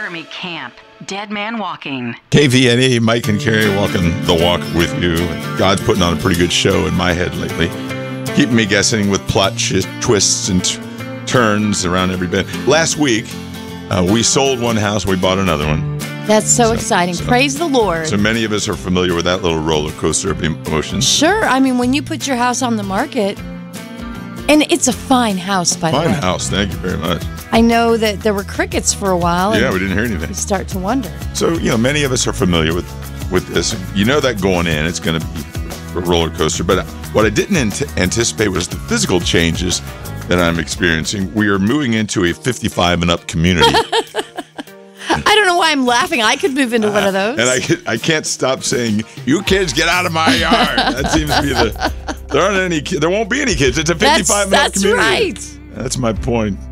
Jeremy Camp, Dead Man Walking. KVNE, Mike and Carrie walking the walk with you. God's putting on a pretty good show in my head lately. Keeping me guessing with plot twists and turns around every bit. Last week, we sold one house, we bought another one. That's so exciting. Praise the Lord. So many of us are familiar with that little roller coaster of emotions. Sure. I mean, when you put your house on the market, and it's a fine house, by the way. Fine house. Thank you very much. I know that there were crickets for a while. Yeah, we didn't hear anything. You start to wonder. So, many of us are familiar with this. You know that going in, it's going to be a roller coaster. But what I didn't anticipate was the physical changes that I'm experiencing. We are moving into a 55 and up community. I don't know why I'm laughing. I could move into one of those. And I can't stop saying, "You kids, get out of my yard." That seems to be there aren't any. There won't be any kids. It's a 55 and up community. That's right. That's my point.